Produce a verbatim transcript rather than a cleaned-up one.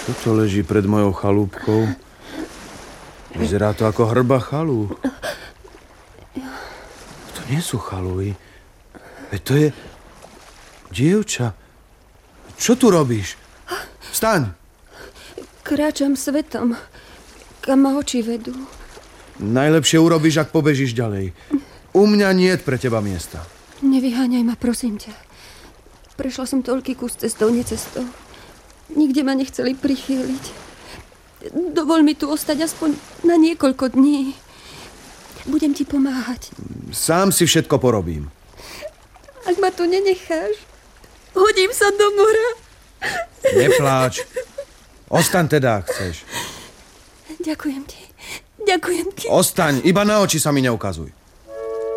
Čo to leží pred mojou chalúbkou? Vyzerá to ako hrba chalú. To nie sú chalúhy. Veď to je dievča. Čo tu robíš? Vstaň! Kráčam svetom, kam ma oči vedú. Najlepšie urobíš, ak pobežíš ďalej. U mňa niet pre teba miesta. Nevyháňaj ma, prosím ťa. Prešla som toľký kus cestou, necestou. Nikde ma nechceli prichýliť. Dovol mi tu ostať aspoň na niekoľko dní. Budem ti pomáhať. Sám si všetko porobím. Ak ma tu nenecháš, hodím sa do mora. Nepláč. Ostaň teda, ak chceš. Ďakujem ti. Ďakujem ti. Ostaň, iba na oči sa mi neukazuj.